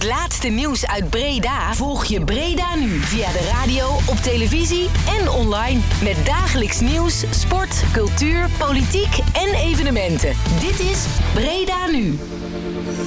Het laatste nieuws uit Breda volg je Breda nu via de radio, op televisie en online. Met dagelijks nieuws, sport, cultuur, politiek en evenementen. Dit is Breda nu.